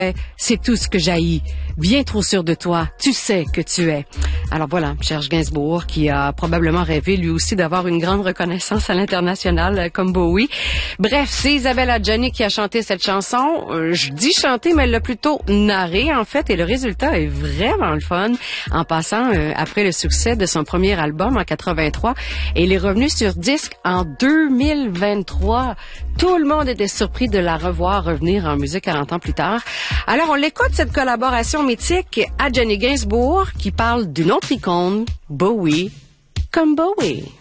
C'est tout ce que j'haïs. Bien trop sûr de toi. Tu sais que tu es. Alors voilà, Serge Gainsbourg, qui a probablement rêvé lui aussi d'avoir une grande reconnaissance à l'international comme Bowie. Bref, c'est Isabelle Adjani qui a chanté cette chanson. Je dis chanter, mais elle l'a plutôt narrée en fait, et le résultat est vraiment le fun. En passant, après le succès de son premier album en 83, et il est revenu sur disque en 2023. Tout le monde était surpris de la revoir revenir en musique 40 ans plus tard. Alors, on l'écoute, cette collaboration mythique à Adjani Gainsbourg qui parle d'une autre icône, Bowie, comme Bowie.